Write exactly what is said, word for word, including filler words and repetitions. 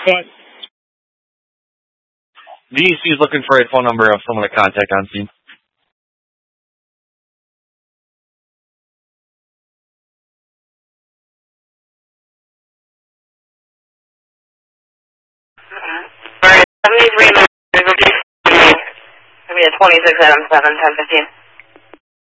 What? D E C is looking for a phone number of someone to contact on scene. Alright, seventy-three, maybe a twenty-six item seven, ten fifteen.